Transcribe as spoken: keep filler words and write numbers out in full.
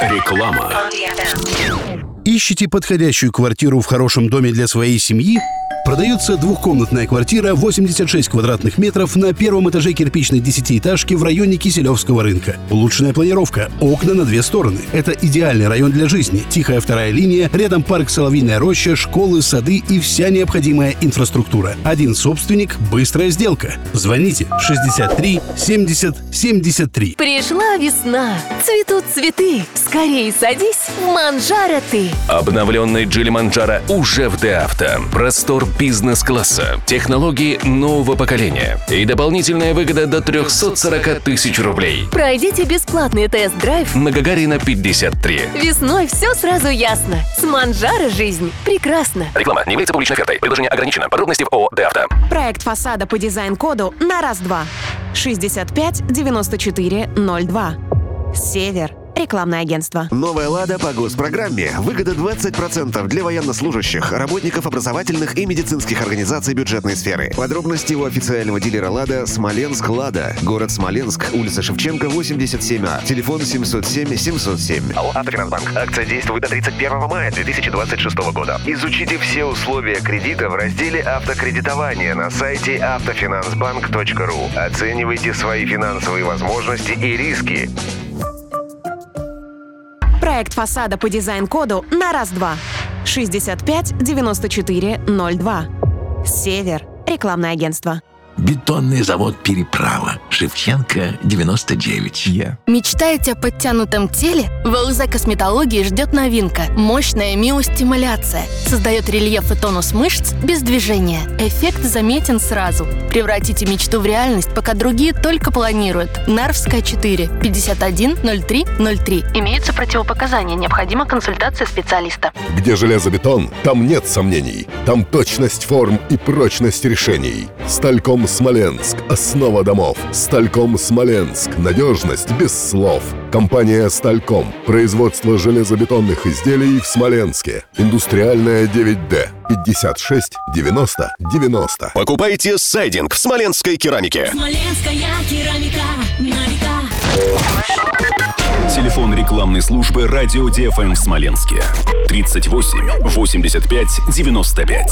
Реклама. Ищете подходящую квартиру в хорошем доме для своей семьи? Продается двухкомнатная квартира восемьдесят шесть квадратных метров на первом этаже кирпичной десятиэтажки в районе Киселевского рынка. Улучшенная планировка, окна на две стороны. Это идеальный район для жизни. Тихая вторая линия, рядом парк Соловьиная роща, школы, сады и вся необходимая инфраструктура. Один собственник, быстрая сделка. Звоните шестьдесят три семьдесят семьдесят три. Пришла весна, цветут цветы. Скорей садись в Манджаро ты. Обновленный Geely Manjaro уже в ДАвто. Простор бизнес-класса, технологии нового поколения и дополнительная выгода до триста сорок тысяч рублей. Пройдите бесплатный тест-драйв На Гагарина пятьдесят три. Весной все сразу ясно. С Манджаро жизнь прекрасна. Реклама не является публичной офертой. Предложение ограничено. Подробности в ООО «ДАвто». Проект фасада по дизайн-коду на раз-два. шестьдесят пять девяносто четыре ноль два. Север. Рекламное агентство. Новая «Лада» по госпрограмме. Выгода двадцать процентов для военнослужащих, работников образовательных и медицинских организаций бюджетной сферы. Подробности у официального дилера «Лада» «Смоленск Лада». Город Смоленск, улица Шевченко, восемьдесят семь А. Телефон семьсот семь семьсот семь. АО «Автофинансбанк». Акция действует до тридцать первого мая две тысячи двадцать шестого года. Изучите все условия кредита в разделе «Автокредитование» на сайте автофинансбанк точка ру. Оценивайте свои финансовые возможности и риски. Проект фасада по дизайн-коду на раз-два. шестьдесят пять девяносто четыре ноль два. Север. Рекламное агентство. Бетонный завод «Переправа». Шевченко, девяносто девять. Yeah. Мечтаете о подтянутом теле? В ЛЗ Косметологии ждет новинка. Мощная миостимуляция. Создает рельеф и тонус мышц без движения. Эффект заметен сразу. Превратите мечту в реальность, пока другие только планируют. Нарвская, четыре, пятьдесят один ноль три ноль три. Имеются противопоказания. Необходима консультация специалиста. Где железобетон, там нет сомнений. Там точность форм и прочность решений. Стальком Смоленск. Основа домов. Стальком Смоленск. Надежность без слов. Компания «Стальком». Производство железобетонных изделий в Смоленске. Индустриальная девять Д. пятьдесят шесть девяносто девяносто. Покупайте сайдинг в смоленской керамике. Смоленская керамика на века. Телефон рекламной службы «Радио ди эф эм» в Смоленске. тридцать восемь восемьдесят пять девяносто пять.